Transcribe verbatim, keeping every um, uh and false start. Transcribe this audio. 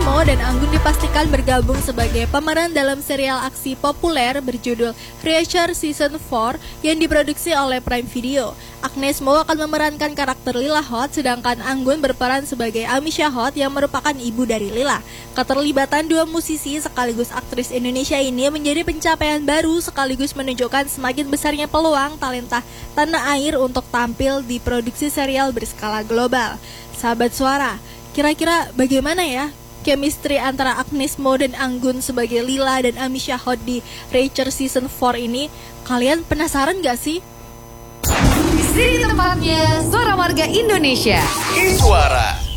Mo dan Anggun dipastikan bergabung sebagai pemeran dalam serial aksi populer berjudul Reacher Season empat yang diproduksi oleh Prime Video. Agnes Mo akan memerankan karakter Lila Hot, sedangkan Anggun berperan sebagai Amisha Hot yang merupakan ibu dari Lila. Keterlibatan dua musisi sekaligus aktris Indonesia ini menjadi pencapaian baru sekaligus menunjukkan semakin besarnya peluang talenta tanah air untuk tampil di produksi serial berskala global. Sahabat Suara, kira-kira bagaimana ya chemistry antara Agnes Mo dan Anggun sebagai Lila dan Amisha Hot di Reacher Season empat ini? Kalian penasaran gak sih? Di sini tempatnya Suara Warga Indonesia. Suara